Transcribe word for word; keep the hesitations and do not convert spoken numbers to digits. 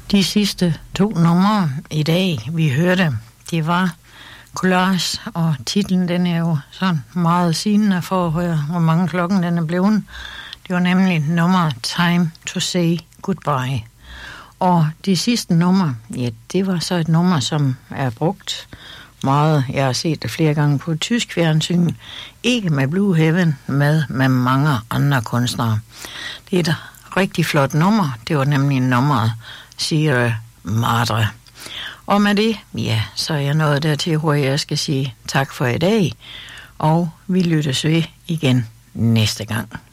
De sidste to numre i dag, vi hørte, det var Collage, og titlen, den er jo sådan meget sigende for at høre, hvor mange klokken den er blevet. Det var nemlig nummer Time to Say Goodbye. Og de sidste numre, ja, det var så et nummer, som er brugt meget. Jeg har set det flere gange på tysk fjernsyn. Ikke med Blue Heaven, med med mange andre kunstnere. Det er et rigtig flot nummer. Det var nemlig nummeret Sierra Madre. Og med det, ja, så er jeg nået dertil, hvor jeg skal sige tak for i dag. Og vi lyttes ved igen næste gang.